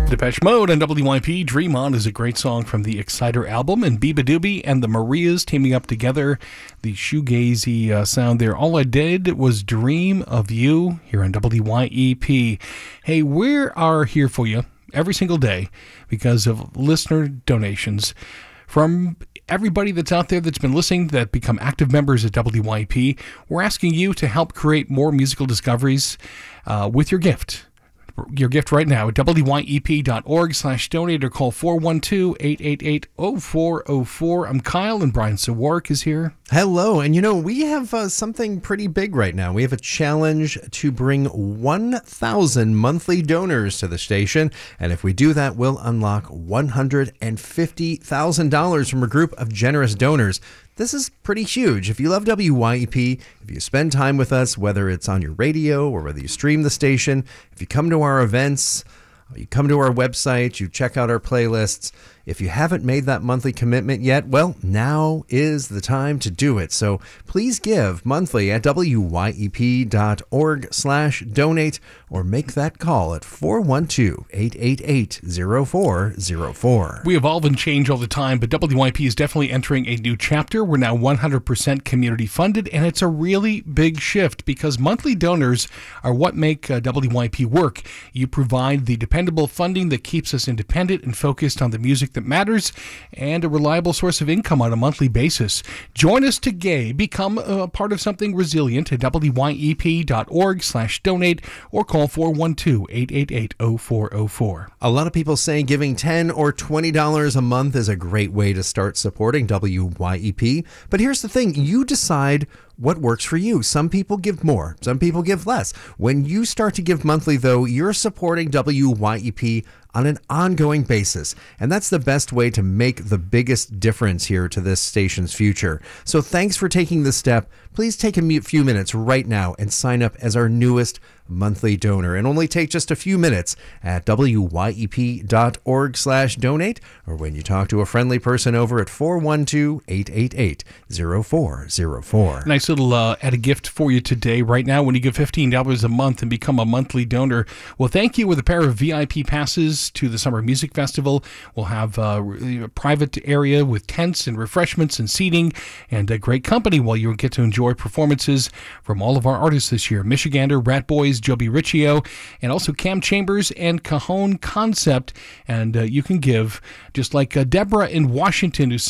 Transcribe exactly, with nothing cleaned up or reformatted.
Depeche Mode and W Y P. Dream On is a great song from the Exciter album, and Biba Doobie and the Marias teaming up together. The shoegazy uh, sound there. All I did was dream of you here on W Y E P. Hey, we are here for you every single day because of listener donations from everybody that's out there that's been listening, that become active members at W Y P. We're asking you to help create more musical discoveries uh, with your gift. Your gift right now at W Y E P dot org slash donate or call four one two, eight eight eight, zero four zero four. I'm Kyle, and Brian Sawark is here. Hello, and you know, we have uh, something pretty big right now. We have a challenge to bring one thousand monthly donors to the station, and if we do that, we'll unlock one hundred fifty thousand dollars from a group of generous donors. This is pretty huge. If you love W Y E P, if you spend time with us, whether it's on your radio or whether you stream the station, if you come to our events, you come to our website, you check out our playlists, if you haven't made that monthly commitment yet, well, now is the time to do it. So please give monthly at W Y E P dot org slash donate or make that call at four one two, eight eight eight, zero four zero four. We evolve and change all the time, but W Y P is definitely entering a new chapter. We're now one hundred percent community funded, and it's a really big shift because monthly donors are what make uh, W Y P work. You provide the dependable funding that keeps us independent and focused on the music that matters, and a reliable source of income on a monthly basis. Join us today. Become a part of something resilient at W Y E P dot org slash donate or call four one two, eight eight eight, zero four zero four. A lot of people say giving ten dollars or twenty dollars a month is a great way to start supporting W Y E P. But here's the thing. You decide what works for you. Some people give more. Some people give less. When you start to give monthly, though, you're supporting W Y E P on an ongoing basis. And that's the best way to make the biggest difference here to this station's future. So thanks for taking this step. Please take a few minutes right now and sign up as our newest monthly donor. And only take just a few minutes at W Y E P dot org slash donate or when you talk to a friendly person over at four one two, eight eight eight, zero four zero four. Nice little uh, add a gift for you today. Right now, when you give fifteen dollars a month and become a monthly donor, well, thank you with a pair of V I P passes to the Summer Music Festival. We'll have uh, a private area with tents and refreshments and seating and a great company while you get to enjoy performances from all of our artists this year. Michigander, Rat Boys, Joby Riccio, and also Cam Chambers and Cajon Concept. And uh, you can give, just like uh, Deborah in Washington, who